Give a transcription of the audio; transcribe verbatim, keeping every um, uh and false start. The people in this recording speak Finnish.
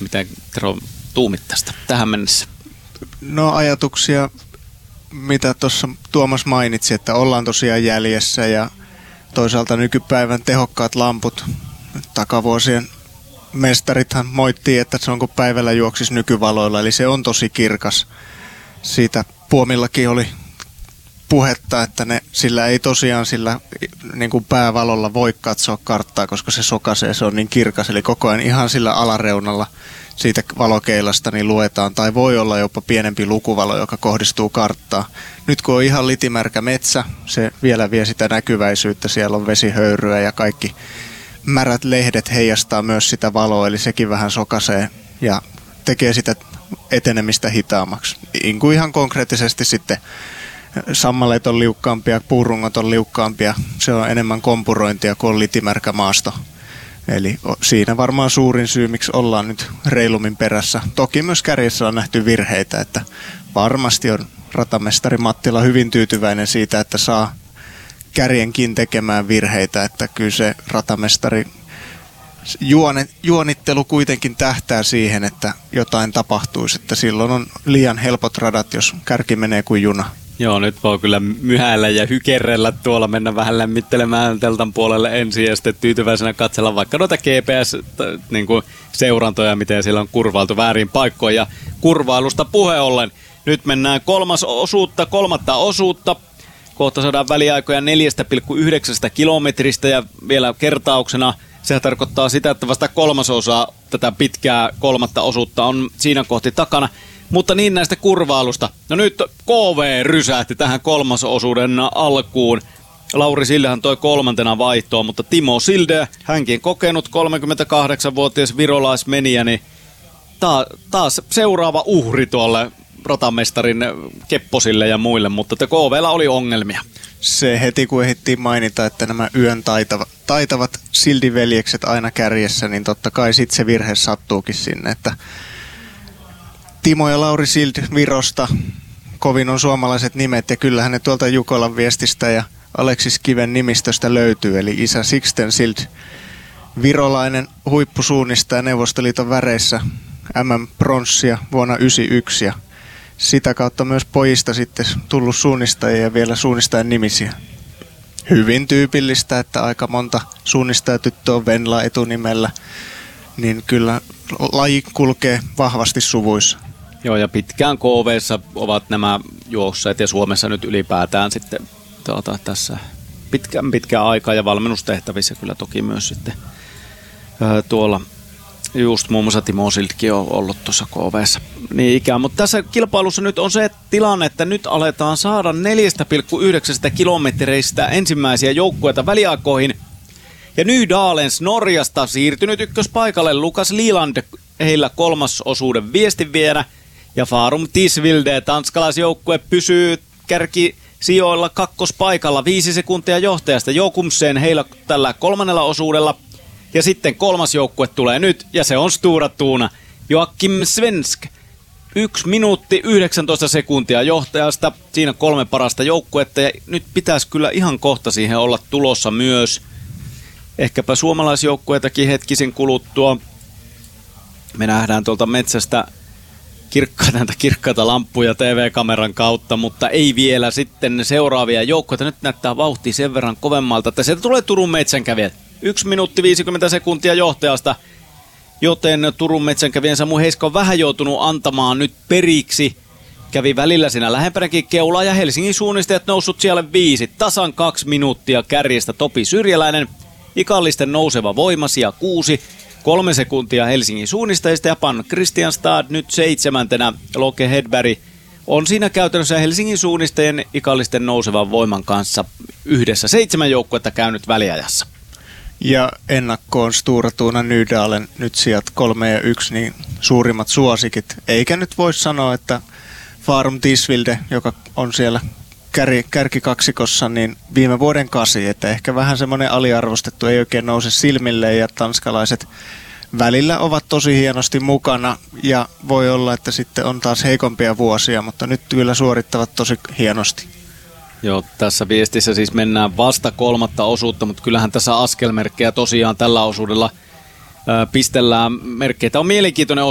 Miten Tero tuumit tästä tähän mennessä? No ajatuksia, mitä tuossa Tuomas mainitsi, että ollaan tosiaan jäljessä ja toisaalta nykypäivän tehokkaat lamput. Takavuosien mestarithan moittii, että se on kuin päivällä juoksis nykyvaloilla, eli se on tosi kirkas. Siitä Puomillakin oli puhetta, että ne, sillä ei tosiaan sillä niin kuin päävalolla voi katsoa karttaa, koska se sokaisee, se on niin kirkas. Eli koko ajan ihan sillä alareunalla siitä valokeilasta niin luetaan, tai voi olla jopa pienempi lukuvalo, joka kohdistuu karttaan. Nyt kun on ihan litimärkä metsä, se vielä vie sitä näkyväisyyttä, siellä on vesihöyryä ja kaikki märät lehdet heijastaa myös sitä valoa, eli sekin vähän sokaisee ja tekee sitä etenemistä hitaammaksi. Niin kuin ihan konkreettisesti sitten sammaleet on liukkaampia, puurungot on liukkaampia, se on enemmän kompurointia kuin on litimärkä maasto. Eli siinä varmaan suurin syy, miksi ollaan nyt reilummin perässä. Toki myös kärjessä on nähty virheitä, että varmasti on ratamestari Mattila hyvin tyytyväinen siitä, että saa kärjenkin tekemään virheitä, että kyllä se ratamestari juone, juonittelu kuitenkin tähtää siihen, että jotain tapahtuisi, että silloin on liian helpot radat, jos kärki menee kuin juna. Joo, nyt voi kyllä myhäillä ja hykerrellä tuolla, mennä vähän lämmittelemään teltan puolelle ensin ja sitten tyytyväisenä katsella vaikka noita G P S-seurantoja, miten siellä on kurvailtu väärin paikkoja. Ja kurvailusta puhe ollen, nyt mennään kolmas osuutta, kolmatta osuutta. Kohta saadaan väliaikoja neljä pilkku yhdeksän kilometristä ja vielä kertauksena sehän tarkoittaa sitä, että vasta kolmasosa tätä pitkää kolmatta osuutta on siinä kohti takana. Mutta niin näistä kurvailusta. No nyt K V rysähti tähän kolmasosuuden alkuun. Lauri Sildehän toi kolmantena vaihtoa, mutta Timo Silde, hänkin kokenut kolmekymmentäkahdeksanvuotias virolaismenijä, niin taas seuraava uhri tuolle ratamestarin Kepposille ja muille, mutta K V:llä oli ongelmia. Se heti kun ehdittiin mainita, että nämä yön taitavat, taitavat Sildi-veljekset aina kärjessä, niin totta kai sitten se virhe sattuukin sinne, että Timo ja Lauri Sild Virosta, kovin on suomalaiset nimet ja kyllähän ne tuolta Jukolan viestistä ja Aleksis Kiven nimistöstä löytyy, eli isä Sixten Sild, virolainen huippusuunnistaja Neuvostoliiton väreissä M M-pronssia vuonna yhdeksänkymmentäyksi ja sitä kautta myös pojista sitten tullut suunnistajia ja vielä suunnistajan nimisiä. Hyvin tyypillistä, että aika monta suunnistajatyttöä on Venla etunimellä, niin kyllä laji kulkee vahvasti suvuissa. Joo, ja pitkään K V:ssä ovat nämä juosseet ja Suomessa nyt ylipäätään sitten tuota, tässä pitkään, pitkään aikaa ja valmennustehtävissä kyllä toki myös sitten ää, tuolla just muun muassa Timo Sildkin on ollut tuossa K V:ssä niin ikään. Mutta tässä kilpailussa nyt on se tilanne, että nyt aletaan saada neljä pilkku yhdeksän kilometreistä ensimmäisiä joukkueita väliaikoihin. Ja Nydalens Norjasta siirtynyt ykköspaikalle Lukas Liland, heillä kolmas osuuden viestinviejänä. Ja Farum Tisvilde, tanskalaisjoukkue, pysyy kärkisijoilla kakkospaikalla viisi sekuntia johtajasta Jokumsen heillä tällä kolmannella osuudella. Ja sitten kolmas joukkue tulee nyt, ja se on Stura Tuuna. Joakim Svensk, yksi minuutti yhdeksäntoista sekuntia johtajasta. Siinä kolme parasta joukkuetta, ja nyt pitäisi kyllä ihan kohta siihen olla tulossa myös. Ehkäpä suomalaisjoukkueitakin hetkisen kuluttua. Me nähdään tuolta metsästä kirkkaita, kirkkaita lamppuja T V-kameran kautta, mutta ei vielä sitten seuraavia joukkueita. Nyt näyttää vauhti sen verran kovemmalta, että sieltä tulee Turun metsänkävijät. yksi minuutti viisikymmentä sekuntia johtajasta, joten Turun metsänkävijän Samu Heiska on vähän joutunut antamaan nyt periksi. Kävi välillä siinä lähempänäkin keulaa ja Helsingin suunnistajat noussut siellä viisi. Tasan kaksi minuuttia kärjestä Topi Syrjäläinen. Ikallisten nouseva voima sija kuusi. Kolme sekuntia Helsingin suunnistajista ja Pan Kristianstad nyt seitsemäntenä. Loke Hedberg on siinä käytännössä Helsingin suunnistajien ikallisten nousevan voiman kanssa yhdessä seitsemän joukkuetta käynyt väliajassa. Ja ennakkoon Stura Tuuna Nydalen nyt sijat kolme ja yksi, niin suurimmat suosikit. Eikä nyt voi sanoa, että Farum Tisvilde, joka on siellä kär, kärkikaksikossa, niin viime vuoden kasi, että ehkä vähän semmoinen aliarvostettu, ei oikein nouse silmille ja tanskalaiset välillä ovat tosi hienosti mukana ja voi olla, että sitten on taas heikompia vuosia, mutta nyt kyllä suorittavat tosi hienosti. Joo, tässä viestissä siis mennään vasta kolmatta osuutta, mutta kyllähän tässä askelmerkkejä tosiaan tällä osuudella ää, pistellään merkkejä. Tämä on mielenkiintoinen